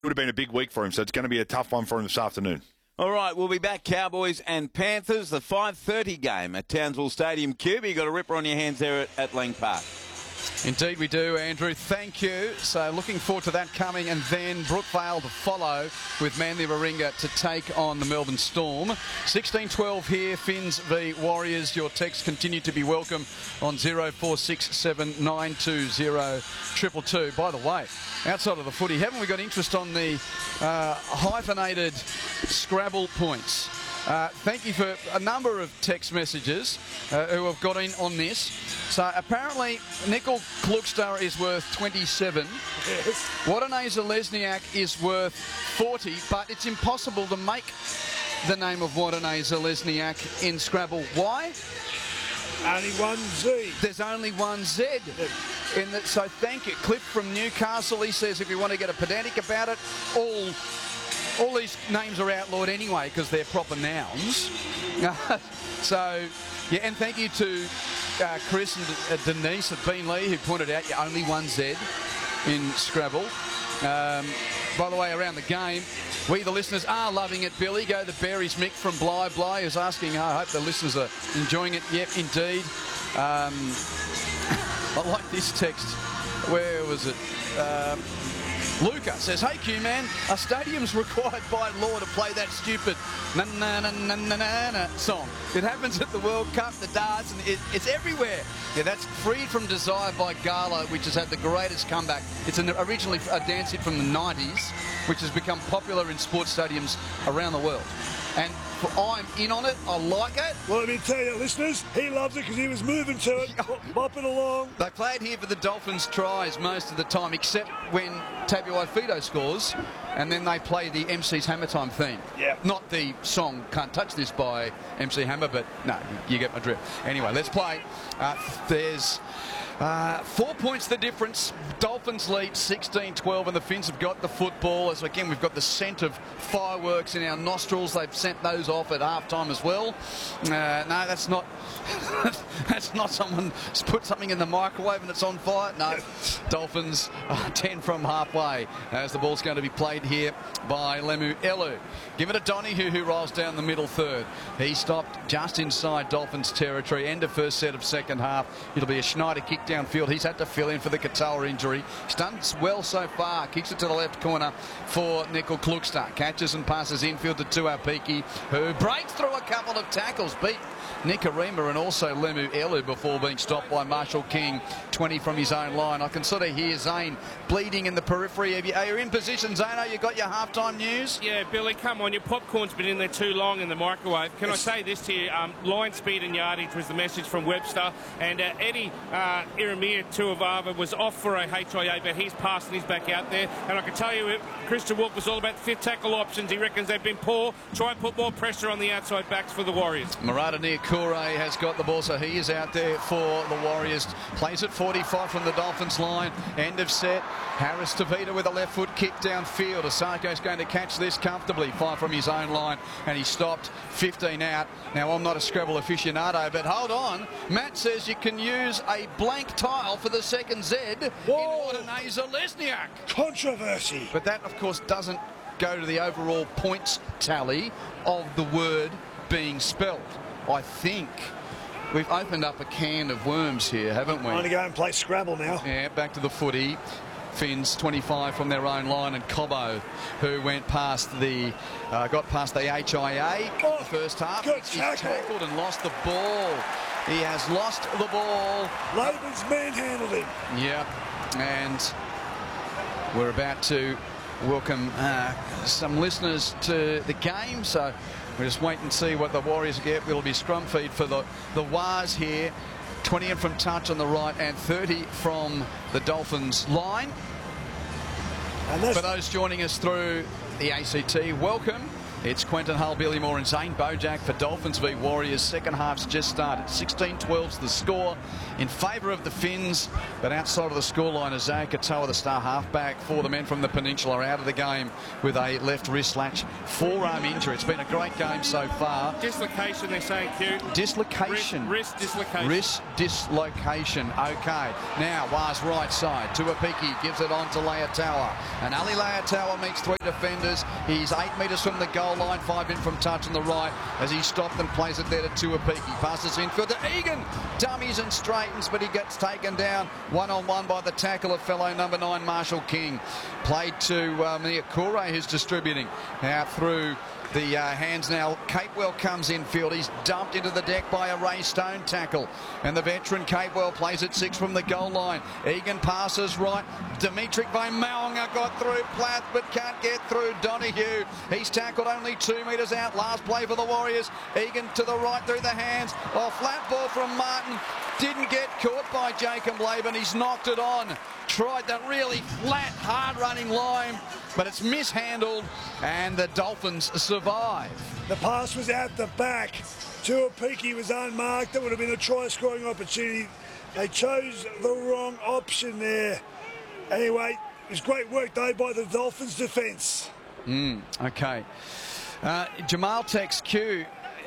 would have been a big week for him, so it's going to be a tough one for him this afternoon. All right, we'll be back, Cowboys and Panthers, the 5:30 game at Townsville Stadium. QB, you got a ripper on your hands there at Lang Park. Indeed we do, Andrew. Thank you. So looking forward to that coming, and then Brookvale to follow with Manly Warringah to take on the Melbourne Storm. 16-12 here, Finns v Warriors. Your texts continue to be welcome on 0467 920 222. By the way, outside of the footy, haven't we got interest on the hyphenated Scrabble points? Thank you for a number of text messages who have got in on this. So apparently Nickel Klukstad is worth 27. Yes. Wadane Zalesniak is worth 40, but it's impossible to make the name of Wadane Zalesniak in Scrabble. Why? Only one Z. There's only one Z. So thank you. Cliff from Newcastle, he says if you want to get a pedantic about it, all these names are outlawed anyway because they're proper nouns. So, yeah, and thank you to Chris and Denise at Beanley who pointed out you only one Z in Scrabble. By the way, around the game, we the listeners are loving it. Billy, go the Berries. Mick from Bly is asking, I hope the listeners are enjoying it. Yep, indeed. I like this text. Where was it? Luca says, hey Q-Man, a stadium's required by law to play that stupid na-na-na-na-na-na song. It happens at the World Cup, the darts, and it's everywhere. Yeah, that's Freed from Desire by Gala, which has had the greatest comeback. It's originally a dance hit from the 90s, which has become popular in sports stadiums around the world. And I'm in on it. I like it. Well, let me tell you, listeners, he loves it because he was moving to it, bopping along. They play it here for the Dolphins' tries most of the time, except when Tabuai Fido scores, and then they play the MC's Hammer Time theme. Yeah. Not the song Can't Touch This by MC Hammer, but no, you get my drift. Anyway, let's play. There's 4 points the difference. Dolphins lead 16-12, and the Finns have got the football. As again, we've got the scent of fireworks in our nostrils. They've sent those off at half-time as well. No, that's not that's not someone put something in the microwave and it's on fire. No, Dolphins 10 from halfway as the ball's going to be played here by Lemu Elu. Give it to Donahue, who rolls down the middle third. He stopped just inside Dolphins territory. End of first set of second half. It'll be a Schneider kick downfield. He's had to fill in for the Katoa injury. He's done well so far. Kicks it to the left corner for Nickel Klukstad. Catches and passes infield to Tuapiki, who breaks through a couple of tackles. Beat Nikarima and also Lemu Elu before being stopped by Marshall King, 20 from his own line. I can sort of hear Zane bleeding in the periphery. Are you in position, Zane? You got your halftime news? Yeah, Billy, come on. Your popcorn's been in there too long in the microwave. Can I say this to you? Line speed and yardage was the message from Webster. And Eddie Iramia Tuivava was off for a HIA, but he's passing his back out there. And I can tell you, Christian Wolf was all about the fifth tackle options. He reckons they've been poor. Try and put more pressure on the outside backs for the Warriors. Murata Niakure has got the ball, so he is out there for the Warriors. Plays at 45 from the Dolphins line. End of set. Harris Tavita with a left foot kick downfield. Asako's going to catch this comfortably. 5 from his own line, and he stopped 15 out. Now, I'm not a Scrabble aficionado, but hold on. Matt says you can use a blank tile for the second Z. Whoa. In Wadane Zalesniak. Controversy. But that, of course, doesn't go to the overall points tally of the word being spelled. I think we've opened up a can of worms here, haven't we? I'm going to go and play Scrabble now. Yeah, back to the footy. Finns 25 from their own line, and Cobbo, who went past the got past the HIA in the first half. Good He's tackle. tackled and lost the ball. He has lost the ball. Laban's manhandled him. Yeah, and we're about to welcome some listeners to the game, so we'll just wait and see what the Warriors get. It'll be scrum feed for the Wars here. 20 in from touch on the right and 30 from the Dolphins line. And For those joining us through the ACT, welcome. It's Quentin Hull, Billy Moore and Zane Bojack for Dolphins v Warriors. Second half's just started. 16-12's the score in favour of the Finns, but outside of the scoreline, Isaiah Katoa, the star halfback for the men from the Peninsula, are out of the game with a left wrist/forearm injury. It's been a great game so far. Dislocation, they're saying, Q. Dislocation. Wrist dislocation. Wrist dislocation. Okay. Now, Waz right side. Tuapiki gives it on to Leotawa. And Ali Leotawa meets three defenders. He's 8 metres from the goal line, 5 in from touch on the right as he stopped and plays it there to Tuapiki. Passes infield to Egan. Dummies and straightens, but he gets taken down one-on-one by the tackle of fellow number 9, Marshall King. Played to Niakure, who's distributing out through the hands now. Capewell comes infield. He's dumped into the deck by a Ray Stone tackle. And the veteran Capewell plays at 6 from the goal line. Egan passes right. Dimitri Vaimaunga got through Plath but can't get through Donahue. He's tackled only 2 metres out. Last play for the Warriors. Egan to the right through the hands. Oh, flat ball from Martin. Didn't get caught by Jacob Laban. He's knocked it on. Tried that really flat, hard-running line, but it's mishandled, and the Dolphins survive. The pass was out the back. Tuapiki was unmarked. That would have been a try-scoring opportunity. They chose the wrong option there. Anyway, it was great work, though, by the Dolphins' defence. Okay. Jamal Tex Q.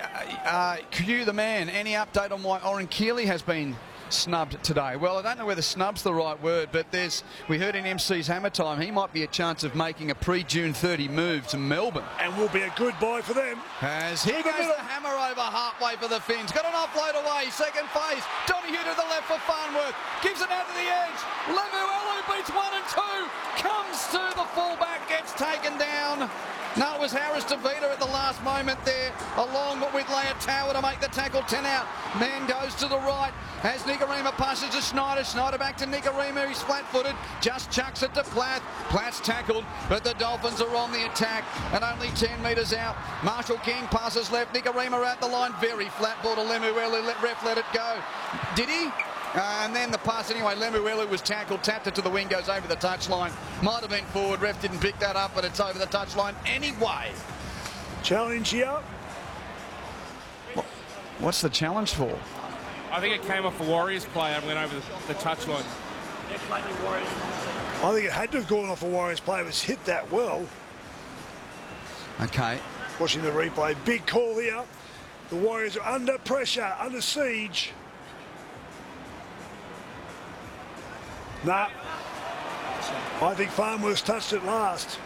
Q the man. Any update on why Oren Keeley has been snubbed today? Well, I don't know whether snub's the right word, but we heard in MC's Hammer Time he might be a chance of making a pre-June 30 move to Melbourne. And will be a good buy for them. As here goes the hammer over halfway for the Finns. Got an offload away, second phase. Donahue to the left for Farnworth. Gives it out to the edge. Lemuelu beats 1 and 2. Comes to the fullback, gets taken down. No, it was Harris DeVita at the last moment there, along with Leotawa to make the tackle. 10 out. Man goes to the right. As Nikorima passes to Schneider. Schneider back to Nikorima. He's flat-footed. Just chucks it to Plath. Plath's tackled, but the Dolphins are on the attack and only 10 metres out. Marshall King passes left. Nikorima out the line. Very flat ball to Lemuelu. Ref let it go. Did he? And then the pass anyway. Lemuelu was tackled, tapped it to the wing, goes over the touchline. Might have been forward. Ref didn't pick that up, but it's over the touchline anyway. Challenge here. What's the challenge for? I think it came off a Warriors player and went over the touchline. I think it had to have gone off a Warriors player. It was hit that well. Okay. Watching the replay. Big call here. The Warriors are under pressure, under siege. Nah. I think Farnworth touched it last.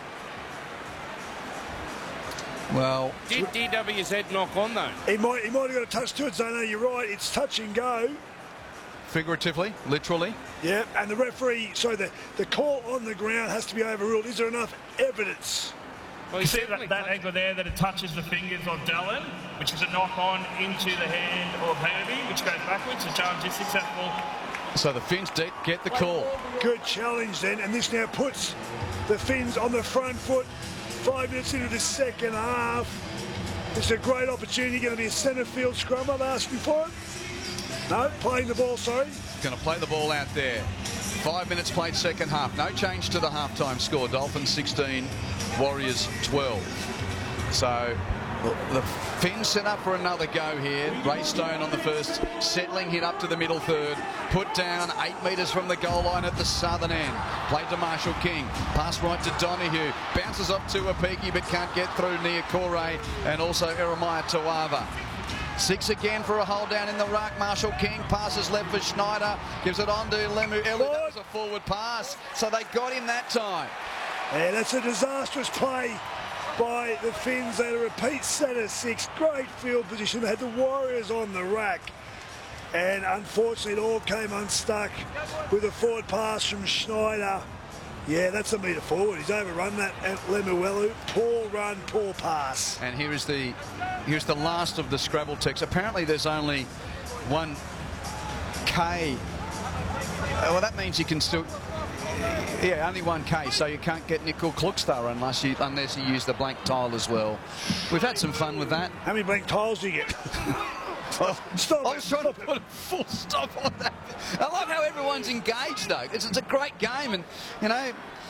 Well, did DWZ knock on though? He might have got a touch to it, Zano. You're right. It's touch and go. Figuratively, literally. Yeah, and the referee, so the call on the ground has to be overruled. Is there enough evidence? Well, you see that angle there that it touches the fingers of Dallin, which is a knock on into the hand of Herbie, which goes backwards. The challenge is successful. So the Finns get the call. Good challenge then, and this now puts the Finns on the front foot. 5 minutes into the second half. This is a great opportunity. Going to be a centre field scrum. I'm asking for it. No, playing the ball, sorry. Going to play the ball out there. 5 minutes played second half. No change to the halftime score. Dolphins 16, Warriors 12. So the Finns set up for another go here. Ray Stone on the first settling hit up to the middle third. Put down 8 metres from the goal line at the southern end. Played to Marshall King. Pass right to Donahue. Bounces off to Apiki but can't get through Niakore and also Eremiah Tawava. 6 again for a hold down in the ruck. Marshall King passes left for Schneider. Gives it on to Lemuelu. That was a forward pass. So they got him that time. Yeah, that's a disastrous play by the Finns. They had a repeat set of 6. Great field position. They had the Warriors on the rack. And unfortunately, it all came unstuck with a forward pass from Schneider. Yeah, that's a metre forward. He's overrun that at Lemuelu. Poor run, poor pass. And here's the last of the Scrabble text. Apparently, there's only 1 K. Well, that means you can still. Yeah, only 1K, so you can't get Nickel Kluckstar unless you use the blank tile as well. We've had some fun with that. How many blank tiles do you get? Stop I was trying to put a full stop on that. I love how everyone's engaged, though. It's a great game, and, you know,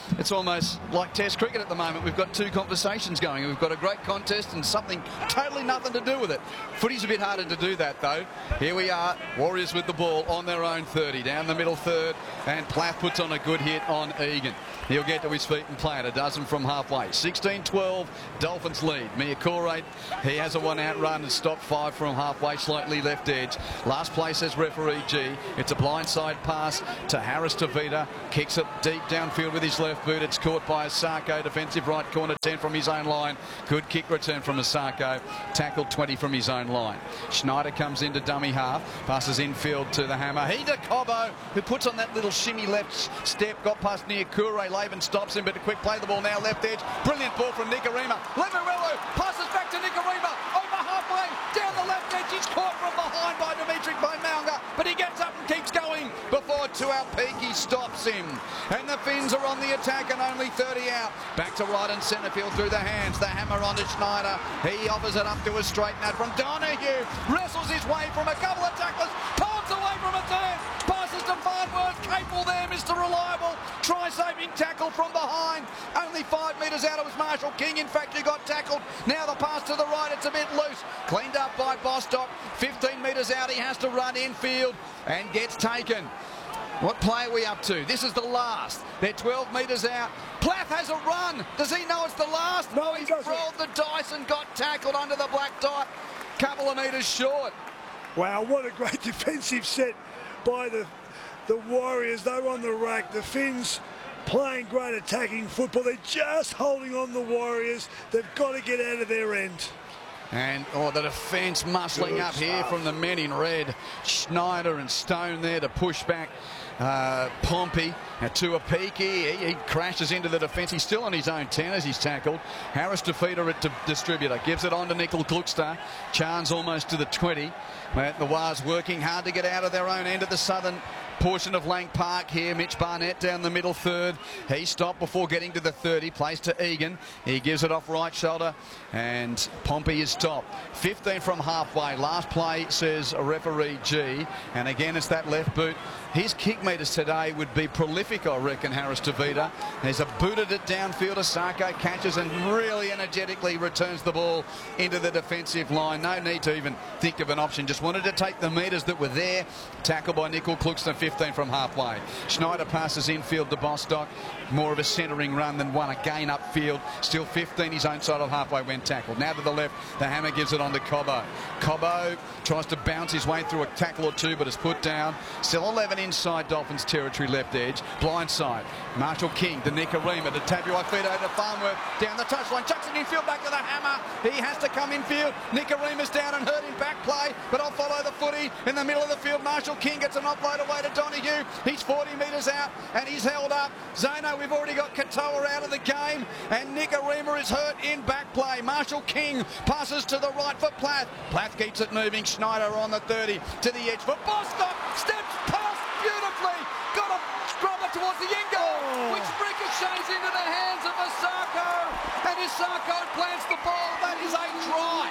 It's almost like Test cricket at the moment. We've got two conversations going. We've got a great contest and something totally nothing to do with it. Footy's a bit harder to do that, though. Here we are, Warriors with the ball on their own 30, down the middle third, and Plath puts on a good hit on Egan. He'll get to his feet and play it. A dozen from halfway. 16-12, Dolphins lead. Miakore, he has a one-out run and stopped 5 from halfway, slightly left edge. Last play says referee G. It's a blindside pass to Harris Tavita. Kicks it deep downfield with his left boot. It's caught by Asako. Defensive right corner 10 from his own line. Good kick return from Asako. Tackled 20 from his own line. Schneider comes into dummy half. Passes infield to the hammer. He to Cobbo, who puts on that little shimmy left step. Got past Niakure. Laban stops him, but a quick play the ball now left edge. Brilliant ball from Nikorima. Lemuelu passes back to Nikorima. Over halfway, down the left edge. He's caught from behind by Dimitri Maunga, but he gets up and keeps going before Tuaupiki stops him. And the Finns are on the attack and only 30 out. Back to right and centre field through the hands. The hammer on to Schneider. He offers it up to a straight nut from Donahue. Wrestles his way from a couple of tacklers. Palms away from a third. Passes to Farnworth. Capel there, Mr. Reliable. Try-saving tackle from behind. Only 5 metres out. It was Marshall King, in fact, who got tackled. Now the pass to the right. It's a bit loose. Cleaned up by Bostock. 15 metres out. He has to run infield and gets taken. What play are we up to? This is the last. They're 12 metres out. Plath has a run. Does he know it's the last? No, he doesn't. Rolled the dice and got tackled under the black dot. Couple of metres short. Wow, what a great defensive set by the Warriors. They were on the rack. The Finns playing great attacking football. They're just holding on the Warriors. They've got to get out of their end. And the defence muscling Good up here stuff from the men in red. Schneider and Stone there to push back Pompey. Now Tuaupiki, he crashes into the defence. He's still on his own 10 as he's tackled. Harris Tavita at distributor. Gives it on to Nickel Gluckster. Chance almost to the 20. The Wars working hard to get out of their own end of the southern portion of Lang Park here. Mitch Barnett down the middle third. He stopped before getting to the 30. Plays to Egan. He gives it off right shoulder. And Pompey is stopped. 15 from halfway. Last play says a referee G. And again, it's that left boot. His kick meters today would be prolific, I reckon, Harris Tavita. There's a booted it downfield. Asako catches and really energetically returns the ball into the defensive line. No need to even think of an option. Just wanted to take the metres that were there. Tackle by Nickel Kluxton, 15 from halfway. Schneider passes infield to Bostock. More of a centering run than one again upfield. Still 15 his own side of halfway when tackled. Now to the left. The hammer gives it on to Cobbo. Cobbo tries to bounce his way through a tackle or two, but is put down. Still 11 inside Dolphins territory left edge. Blind side. Marshall King to Nikorima to Tabuai-Fidow to Farnworth. Down the touchline. Chucks it infield back to the hammer. He has to come infield. Nikorima's down and hurt in back play, but I'll follow the footy. In the middle of the field, Marshall King gets an offload away to Donahue. He's 40 metres out and he's held up. Zano, we've already got Katoa out of the game and Nikorima is hurt in back play. Marshall King passes to the right for Plath. Plath keeps it moving. Schneider on the 30 to the edge for Bostock. Steps past beautifully. Got a scrubber towards the end goal, which ricochets into the hands of Asako. And Asako plants the ball. That is a try.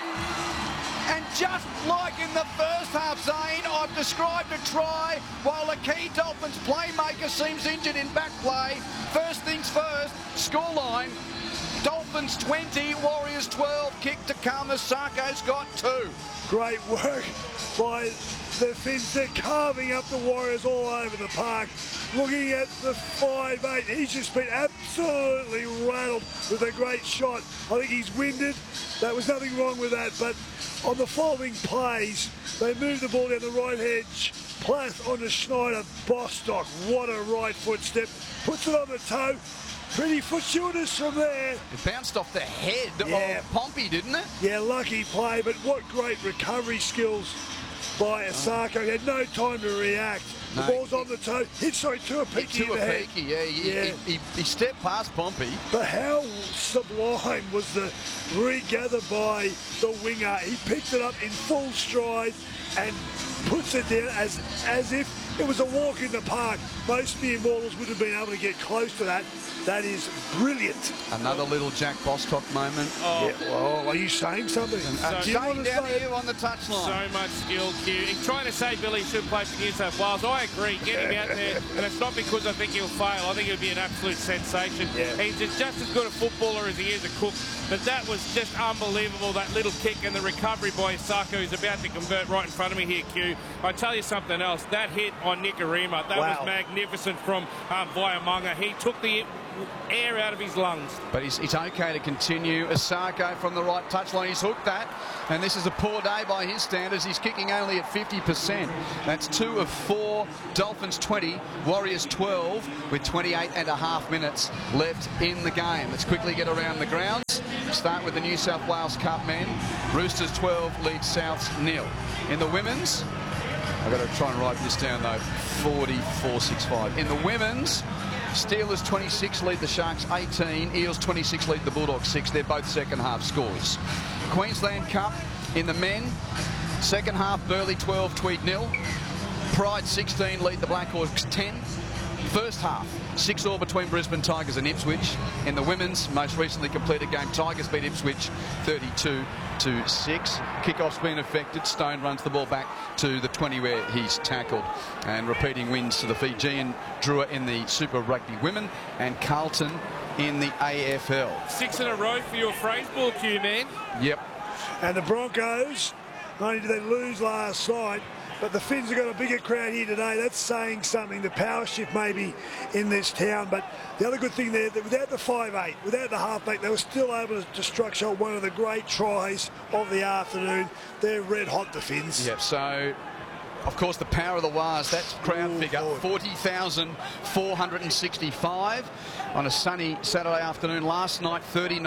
And just like in the first half, Zane, I've described a try while a key Dolphins playmaker seems injured in back play. First things first, scoreline, Dolphins 20, Warriors 12, kick to come. Asako's got 2. Great work by the Finns. They're carving up the Warriors all over the park. Looking at the 5'8", he's just been absolutely rattled with a great shot. I think he's winded. There was nothing wrong with that, but on the following plays, they move the ball down the right edge. Plath onto Schneider. Bostock, what a right foot step. Puts it on the toe. Pretty fortuitous from there. It bounced off the head of Pompey, didn't it? Yeah, lucky play, but what great recovery skills by Asako. He had no time to react. The ball's on the toe. Tuaupiki in the head. He stepped past Pompey. But how sublime was the regather by the winger. He picked it up in full stride and puts it down as if it was a walk in the park. Most mere mortals would have been able to get close to that. That is brilliant. Another little Jack Bostock moment. Oh, yeah, well, are you saying something? Shane down to you on the touchline. So much skill, Q. He's trying to say Billy should play for New South Wales. I agree. Get him out there, and it's not because I think he'll fail. I think he'll be an absolute sensation. Yeah. He's just as good a footballer as he is a cook. But that was just unbelievable, that little kick and the recovery by Osako, who's about to convert right in front of me here, Q. I tell you something else. That hit on Nikorima, that was magnificent from Vaiamunga. He took the air out of his lungs. But it's okay to continue. Osako from the right touchline. He's hooked that. And this is a poor day by his standards. He's kicking only at 50%. That's 2 of 4. Dolphins 20, Warriors 12, with 28.5 minutes left in the game. Let's quickly get around the grounds. Start with the New South Wales Cup men. Roosters 12 lead Souths 0. In the women's, I've got to try and write this down though, 44-65. In the women's, Steelers 26 lead the Sharks 18. Eels 26 lead the Bulldogs 6. They're both second half scores. Queensland Cup in the men. Second half, Burleigh 12, Tweed 0. Pride 16 lead the Blackhawks 10. First half, 6-all between Brisbane Tigers and Ipswich. In the women's most recently completed game, Tigers beat Ipswich 32-6. Kickoff's been affected. Stone runs the ball back to the 20 where he's tackled. And repeating wins to the Fijian Drua in the Super Rugby women and Carlton in the AFL. 6 in a row for your phrase ball, Q, man. Yep. And the Broncos, not only did they lose last night, but the Finns have got a bigger crowd here today. That's saying something. The power shift maybe in this town. But the other good thing there, that without the 5'8", without the halfback, they were still able to structure one of the great tries of the afternoon. They're red hot, the Finns. Yep, so of course the power of the Wars, that's crowd figure, 40,465 on a sunny Saturday afternoon. Last night,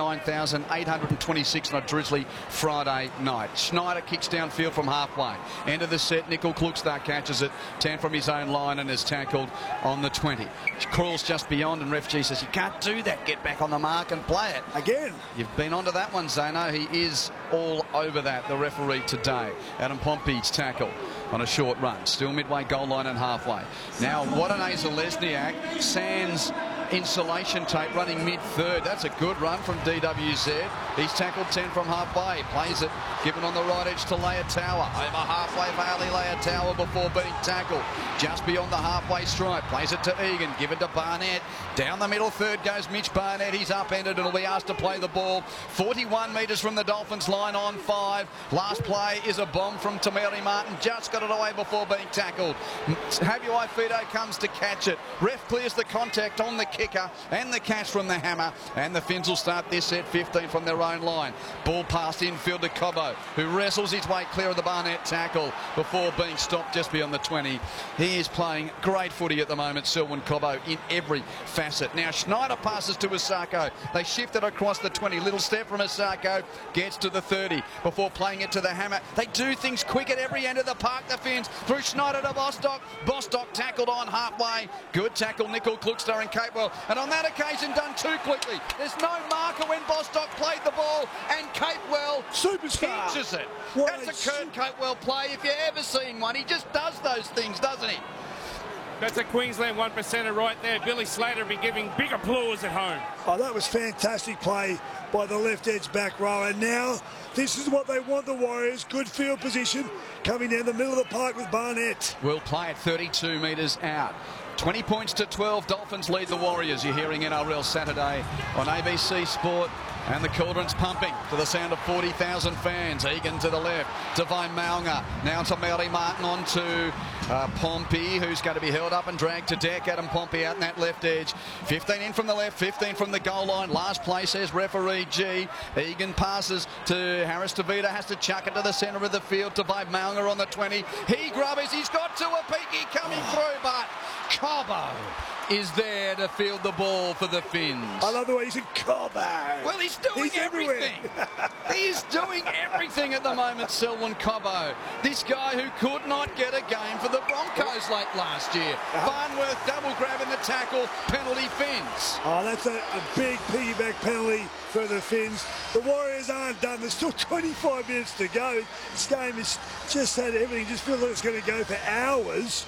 39,826 on a drizzly Friday night. Schneider kicks downfield from halfway. End of the set, Nickel Klukstar catches it, 10 from his own line and is tackled on the 20. Crawls just beyond and Ref G says, you can't do that, get back on the mark and play it. Again. You've been onto that one, Zano. He is all over that, the referee today. Adam Pompey's tackle on a short run. Still midway goal line and halfway. Now, Wadane Zalesniak, Sands insulation tape running mid-third. That's a good run from DWZ. He's tackled 10 from halfway. Plays it, given on the right edge to Leotawa. Over halfway for Ali Leotawa before being tackled. Just beyond the halfway stripe. Plays it to Egan, given to Barnett. Down the middle third goes Mitch Barnett. He's upended and will be asked to play the ball. 41 metres from the Dolphins line on 5. Last play is a bomb from Tameri Martin. Just got it away before being tackled. Habuai Fido comes to catch it. Ref clears the contact on the kicker and the catch from the hammer, and the Finns will start this set 15 from their own line. Ball passed infield to Cobbo, who wrestles his way clear of the Barnett tackle before being stopped just beyond the 20. He is playing great footy at the moment, Selwyn Cobbo, in every facet. Now Schneider passes to Osako. They shift it across the 20. Little step from Osako, gets to the 30 before playing it to the hammer. They do things quick at every end of the park, the Finns. Through Schneider to Bostock. Bostock tackled on halfway. Good tackle, Nickel Klukstar and Capewell. And on that occasion done too quickly. There's no marker when Bostock played the ball, and Capewell Superstar. pinches it. What That's a Kurt Capewell play if you've ever seen one. He just does those things, doesn't he? That's a Queensland 1%er right there. Billy Slater will be giving big applause at home. Oh, that was fantastic play by the left edge back row. And now this is what they want, the Warriors. Good field position coming down the middle of the park with Barnett. Will play at 32 metres out. 20 points to 12. Dolphins lead the Warriors. You're hearing NRL Saturday on ABC Sport. And the Cauldron's pumping to the sound of 40,000 fans. Egan to the left to Vaiamunga. Now to Mary Martin on to Pompey, who's going to be held up and dragged to deck. Adam Pompey out in that left edge. 15 in from the left, 15 from the goal line. Last play says referee G. Egan passes to Harris Tavita, has to chuck it to the centre of the field to Vaiamunga on the 20. He grubbers, he's got Tuapiki coming through, but Cobbo is there to field the ball for the Finns. I love the way he said Cobbo. Well, he's doing everything. He's doing everything at the moment, Selwyn Cobbo. This guy who could not get a game for the Broncos late last year. Farnworth double grab in the tackle, penalty Finns. Oh, that's a big piggyback penalty for the Finns. The Warriors aren't done. There's still 25 minutes to go. This game has just had everything. Just feels like it's going to go for hours.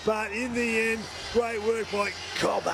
But in the end, great work by Cobbo.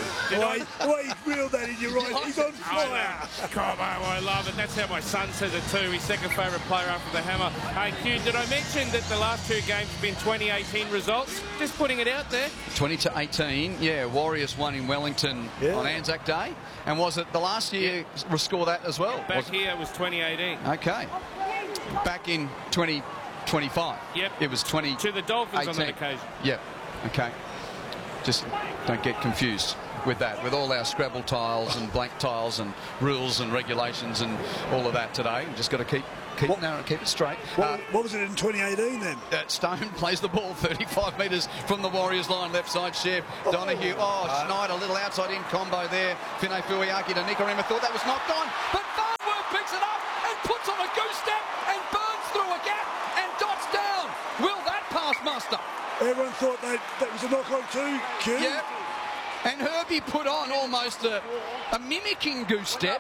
He drilled that in your right. He's on fire. Cobbo, I love it. That's how my son says it too. His second favourite player after the hammer. Hey, Q, did I mention that the last 2 games have been 2018 results? Just putting it out there. 20-18, yeah. Warriors won in Wellington on Anzac Day. And was it the last year score that as well? Back here was 2018. Okay. Back in 2025. Yep. It was 20. To the Dolphins on that occasion. Yep. Okay. Just don't get confused with that, with all our Scrabble tiles and blank tiles and rules and regulations and all of that today. Just got to keep it straight. What was it in 2018 then? Stone plays the ball 35 metres from the Warriors line, left side Sheff. Donahue, Schneider, a little outside in combo there. Finay Fuiaki to Nikorima, thought that was knocked on, but Farnworth picks it up and puts on a goose step and burns through a gap and dots down. Will that pass muster? Everyone thought that was a knock-on too, Q. Yep. And Herbie put on almost a mimicking goose step.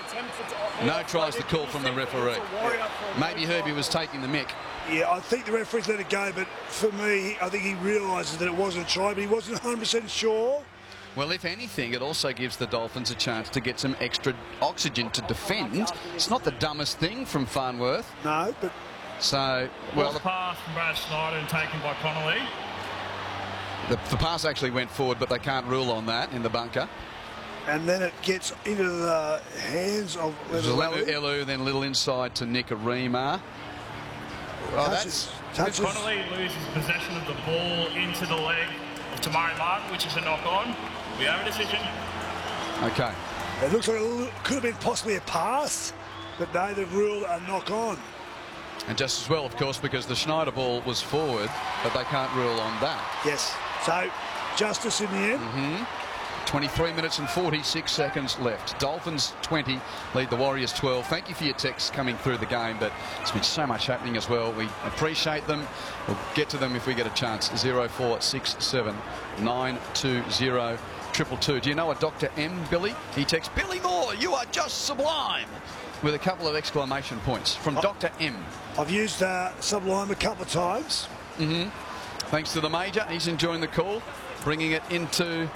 No tries to call from the referee. Maybe Herbie was taking the mick. Yeah, I think the referee's let it go, but for me, I think he realises that it wasn't a try, but he wasn't 100% sure. Well, if anything, it also gives the Dolphins a chance to get some extra oxygen to defend. It's not the dumbest thing from Farnworth. No, but... So, well... The pass from Brad Schneider and taken by Connolly. The pass actually went forward, but they can't rule on that in the bunker. And then it gets into the hands of Elu, then a little inside to Nikorima. Touches. Connolly loses possession of the ball into the leg of Tamari Martin, which is a knock-on. We have a decision. Okay. It looks like it could have been possibly a pass, but no, they've ruled a knock-on. And just as well, of course, because the Schneider ball was forward, but they can't rule on that. Yes. So, justice in the end. 23 minutes and 46 seconds left. Dolphins 20, lead the Warriors 12. Thank you for your texts coming through the game, but there's been so much happening as well. We appreciate them. We'll get to them if we get a chance. 0467 920 222. Do you know a Dr. M, Billy? He texts, Billy Moore, you are just sublime, with a couple of exclamation points from Dr. M. I've used Sublime a couple of times. Thanks to the Major. He's enjoying the call, bringing it into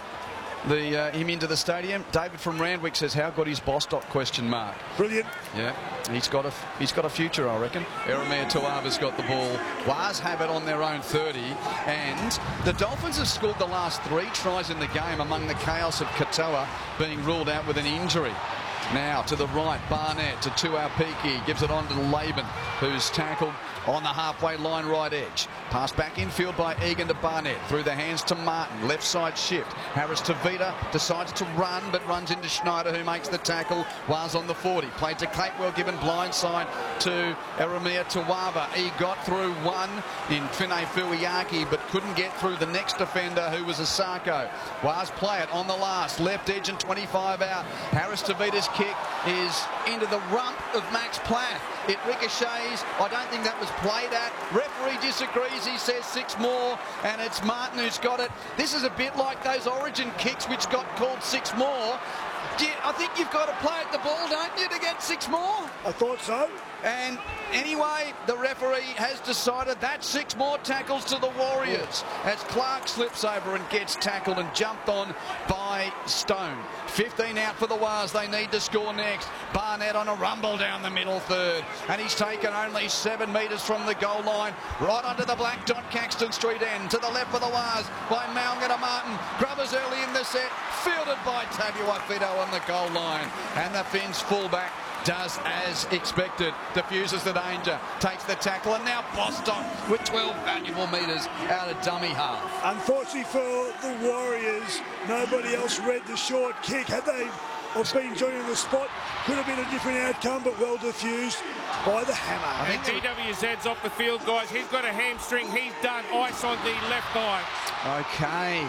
him into the stadium. David from Randwick says, how good is Bostock, question mark. Brilliant. Yeah, he's got a future, I reckon. Eremia Tuava's got the ball. Waz have it on their own 30, and the Dolphins have scored the last 3 tries in the game among the chaos of Katoa being ruled out with an injury. Now to the right, Barnett to Tuapiki, gives it on to Laban, who's tackled on the halfway line right edge. Pass back infield by Egan to Barnett, through the hands to Martin, left side shift. Harris to Vida, decides to run, but runs into Schneider, who makes the tackle. Was on the 40, played to Capewell, given blind side to Eremia Tuava. He got through one in Finay Fuiaki, but couldn't get through the next defender, who was Asako. Was play it on the last, left edge and 25 out. Harris to Vida's kick is into the rump of Max Platt. It ricochets. I don't think that was played at. Referee disagrees. He says 6 more, and it's Martin who's got it. This is a bit like those Origin kicks which got called 6 more. I think you've got to play at the ball, don't you, to get 6 more? I thought so. And anyway, the referee has decided that's 6 more tackles to the Warriors as Clark slips over and gets tackled and jumped on by Stone. 15 out for the Wars. They need to score next. Barnett on a rumble down the middle third, and he's taken only 7 metres from the goal line, right onto the black dot Caxton Street end. To the left for the Wars by Maungata Martin. Grubbers early in the set, fielded by Tabuai-Fidow on the goal line, and the Finns fullback does as expected, diffuses the danger, takes the tackle, and now Bostock with 12 valuable metres out of dummy half. Unfortunately for the Warriors, nobody else read the short kick. Had they been joining the spot, could have been a different outcome, but well diffused by the hammer. And DWZ's off the field, guys. He's got a hamstring. He's done. Ice on the left thigh. Okay.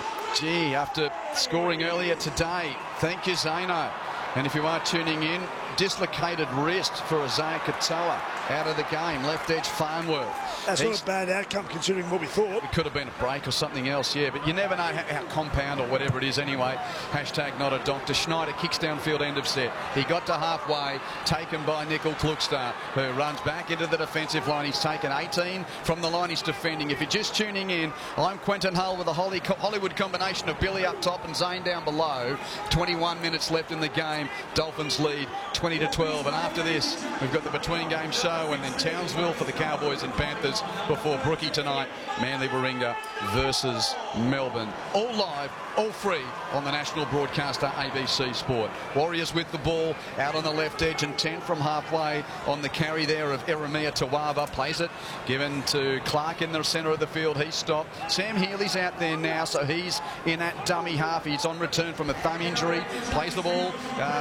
Gee, after scoring earlier today, thank you, Zano. And if you are tuning in, dislocated wrist for Isaiah Katoa out of the game. Left edge Farnworth. That's not a bad outcome considering what we thought. It could have been a break or something else, yeah, but you never know how compound or whatever it is anyway. Hashtag not a doctor. Schneider kicks downfield, end of set. He got to halfway, taken by Nickel Klukstar, who runs back into the defensive line. He's taken 18 from the line he's defending. If you're just tuning in, I'm Quentin Hull with a Hollywood combination of Billy up top and Zane down below. 21 minutes left in the game. Dolphins lead 20-12, and after this, we've got the between game show and then Townsville for the Cowboys and Panthers before Brookie tonight. Manly Warringah versus Melbourne. All live, all free on the national broadcaster ABC Sport. Warriors with the ball out on the left edge and 10 from halfway on the carry there of Eremia Tawava. Plays it, given to Clark in the centre of the field. He's stopped. Sam Healy's out there now, so he's in that dummy half. He's on return from a thumb injury. Plays the ball,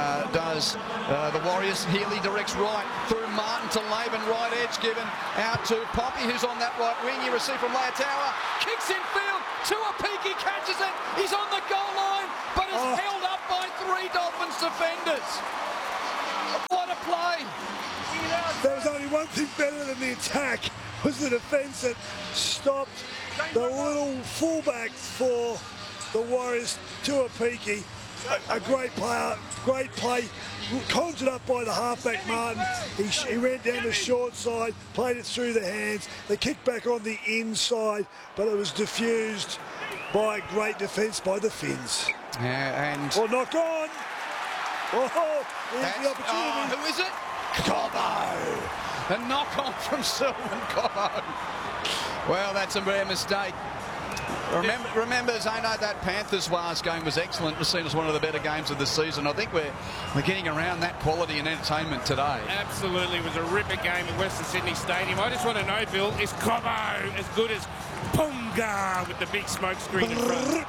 the Warriors. Healy directs right through Martin to Laban. Right edge given out to Poppy, who's on that right wing. He received from Leotawa. Kicks in field. Tuapiki catches it. He's on the goal line, but is held up by 3 Dolphins defenders. What a play. There was only one thing better than the attack, was the defence that stopped the little fullback for the Warriors, Tuapiki. A great player, great play, conjured up by the halfback Martin. He ran down the short side, played it through the hands. They kicked back on the inside, but it was diffused by great defence by the Finns. Yeah, and knock on. Here's the opportunity. Who is it? Cobbo. A knock on from Sylvan Cobbo. Well, that's a rare mistake. Remember, Zano, that Panthers-Wars game was excellent. It was seen as one of the better games of the season. I think we're getting around that quality and entertainment today. Absolutely. It was a ripper game at Western Sydney Stadium. I just want to know, Bill, is Cobbo as good as Ponga with the big smoke screen in front?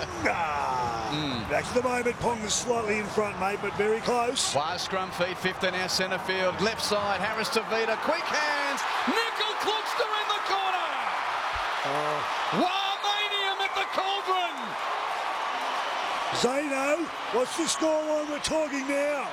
Ponga! Back to the moment. Ponga's slightly in front, mate, but very close. Wire scrum feed, 15 out centre field. Left side, Harris Tavita. Quick hands. Nickel Klukstar in the corner. Warmanium at the Cauldron. Zano, what's the scoreline we're talking now?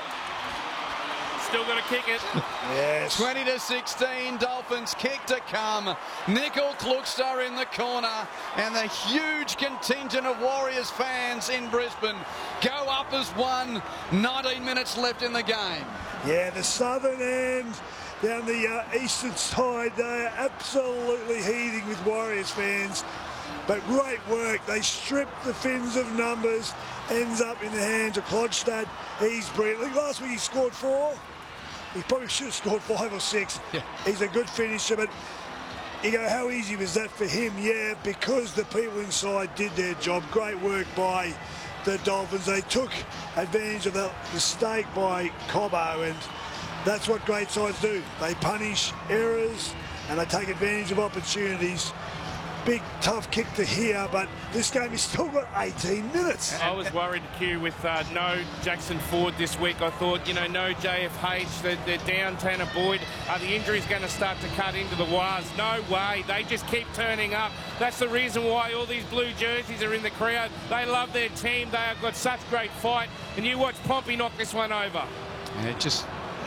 Still got to kick it. Yes. 20-16, Dolphins kick to come. Nickel Klukstar in the corner, and the huge contingent of Warriors fans in Brisbane go up as one. 19 minutes left in the game. Yeah, the southern end down the eastern side, they're absolutely heaving with Warriors fans. But great work. They stripped the Finns of numbers. Ends up in the hands of Klodstad. He's brilliant. Last week he scored 4. He probably should have scored 5 or 6. Yeah. He's a good finisher, but you go, how easy was that for him? Yeah, because the people inside did their job. Great work by the Dolphins. They took advantage of that mistake by Cobbo, and that's what great sides do. They punish errors and they take advantage of opportunities. Big, tough kick to here, but this game has still got 18 minutes. I was worried, Q, with no Jackson Ford this week. I thought, no JFH, they're down Tanner Boyd. The injury's going to start to cut into the Wars. No way. They just keep turning up. That's the reason why all these blue jerseys are in the crowd. They love their team. They have got such great fight. And you watch Pompey knock this one over. And it just...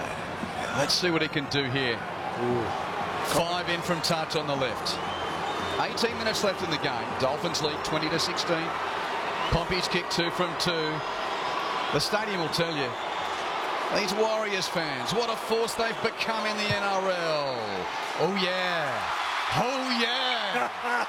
let's see what he can do here. Ooh. 5 in from touch on the left. 18 minutes left in the game. Dolphins lead 20-16. Pompey's kick 2 from 2. The stadium will tell you. These Warriors fans, what a force they've become in the NRL. Oh, yeah. Oh, yeah.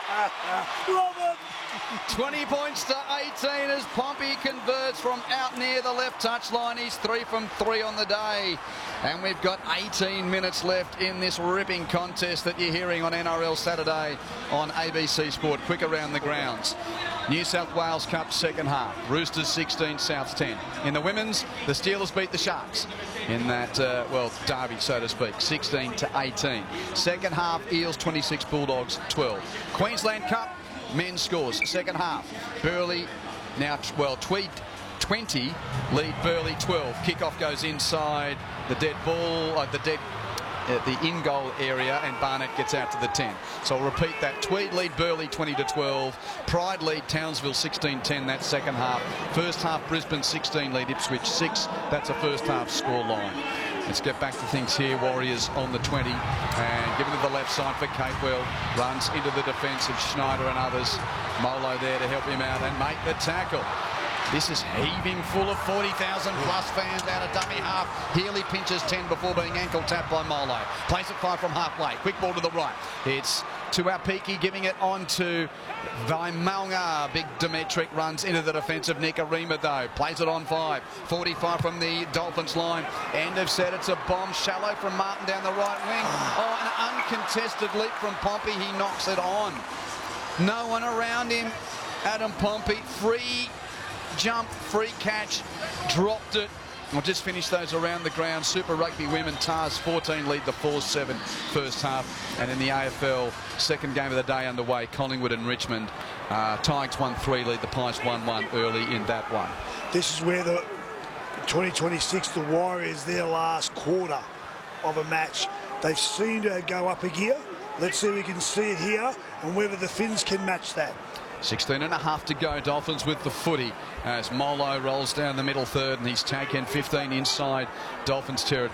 Love it. 20 points to 18 as Pompey converts from out near the left touchline. He's 3 from 3 on the day. And we've got 18 minutes left in this ripping contest that you're hearing on NRL Saturday on ABC Sport. Quick around the grounds. New South Wales Cup second half. Roosters 16, Souths 10. In the women's, the Steelers beat the Sharks in that, derby, so to speak, 16-18. Second half, Eels 26, Bulldogs 12. Queensland Cup, men's scores, second half. Burleigh Tweed 20, lead Burleigh 12. Kickoff goes inside the dead ball, the in-goal area, and Barnett gets out to the 10. So I'll repeat that. Tweed lead Burleigh 20-12. Pride lead Townsville 16-10 that second half. First half Brisbane 16 lead Ipswich 6. That's a first half score line. Let's get back to things here. Warriors on the 20 and given to the left side for Capewell. Runs into the defence of Schneider and others. Molo there to help him out and make the tackle. This is heaving full of 40,000 plus fans out of dummy half. Healy pinches 10 before being ankle tapped by Molo. Plays it 5 from halfway. Quick ball to the right. It's to Apiki, giving it on to Vaimaunga. Big Demetric runs into the defence of Nikarima though. Plays it on 5. 45 from the Dolphins line. End of set. It's a bomb. Shallow from Martin down the right wing. Oh, an uncontested leap from Pompey. He knocks it on. No one around him. Adam Pompey. Free jump, free catch, dropped it. I'll just finish those around the ground. Super Rugby Women, Tars 14 lead the 4-7 first half. And in the AFL, second game of the day underway, Collingwood and Richmond. Tigers 1-3 lead the Pies 1-1 early in that one. This is where the 2026, the Warriors, their last quarter of a match. They've seemed to go up a gear. Let's see if we can see it here and whether the Finns can match that. 16.5 to go. Dolphins with the footy as Molo rolls down the middle third, and he's taken 15 inside Dolphins territory.